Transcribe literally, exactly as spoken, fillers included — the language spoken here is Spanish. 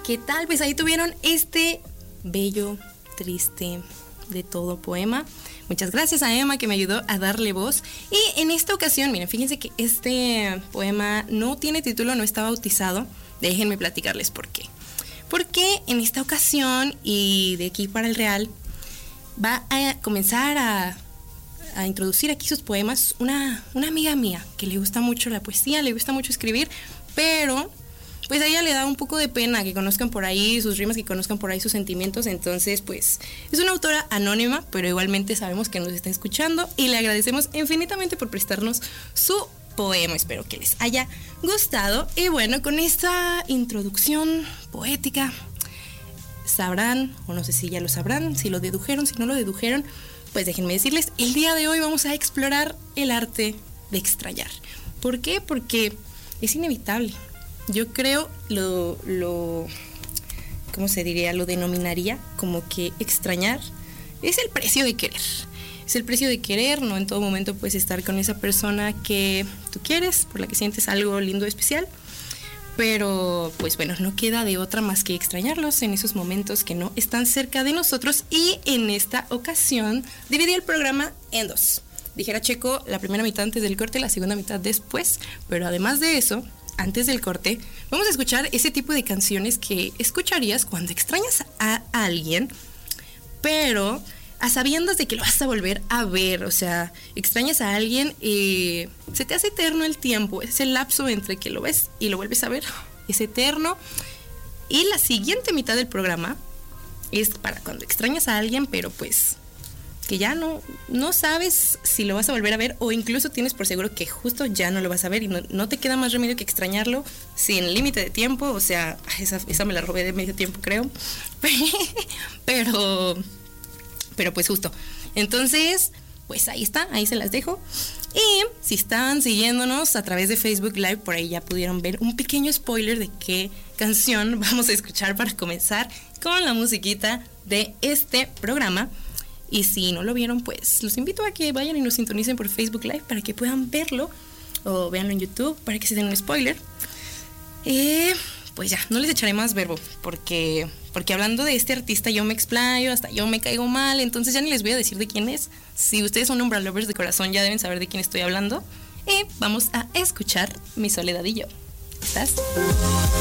¿Qué tal? Pues ahí tuvieron este bello, triste, de todo poema. Muchas gracias a Emma que me ayudó a darle voz. Y en esta ocasión, miren, fíjense que este poema no tiene título, no está bautizado. Déjenme platicarles por qué. Porque en esta ocasión y de aquí para el Real va a comenzar a, a introducir aquí sus poemas una, una amiga mía que le gusta mucho la poesía, le gusta mucho escribir, pero pues a ella le da un poco de pena que conozcan por ahí sus rimas, que conozcan por ahí sus sentimientos. Entonces pues es una autora anónima, pero igualmente sabemos que nos está escuchando y le agradecemos infinitamente por prestarnos su poema. Espero que les haya gustado. Y bueno, con esta introducción poética sabrán, o no sé si ya lo sabrán, si lo dedujeron, si no lo dedujeron, pues déjenme decirles, el día de hoy vamos a explorar el arte de extrañar. ¿Por qué? Porque es inevitable. Yo creo, lo, lo, ¿cómo se diría? Lo denominaría como que extrañar es el precio de querer. Es el precio de querer, no en todo momento puedes estar con esa persona que tú quieres, por la que sientes algo lindo, especial. Pero, pues bueno, no queda de otra más que extrañarlos en esos momentos que no están cerca de nosotros. Y en esta ocasión dividí el programa en dos. Dijera Checo, la primera mitad antes del corte, la segunda mitad después. Pero además de eso, antes del corte, vamos a escuchar ese tipo de canciones que escucharías cuando extrañas a alguien, pero a sabiendas de que lo vas a volver a ver. O sea, extrañas a alguien y se te hace eterno el tiempo, es el lapso entre que lo ves y lo vuelves a ver, es eterno. Y la siguiente mitad del programa es para cuando extrañas a alguien, pero pues que ya no, no sabes si lo vas a volver a ver, o incluso tienes por seguro que justo ya no lo vas a ver y no, no te queda más remedio que extrañarlo sin límite de tiempo. O sea, esa, esa me la robé de medio tiempo, creo. pero pero pues justo. Entonces, pues ahí está, ahí se las dejo. Y si están siguiéndonos a través de Facebook Live, por ahí ya pudieron ver un pequeño spoiler de qué canción vamos a escuchar para comenzar con la musiquita de este programa. Y si no lo vieron, pues los invito a que vayan y nos sintonicen por Facebook Live para que puedan verlo, o véanlo en YouTube para que se den un spoiler. Eh, pues ya, no les echaré más verbo, porque, porque hablando de este artista yo me explayo, hasta yo me caigo mal, entonces ya ni les voy a decir de quién es. Si ustedes son Umbra Lovers de corazón ya deben saber de quién estoy hablando. Y vamos a escuchar Mi Soledad y Yo. ¿Estás?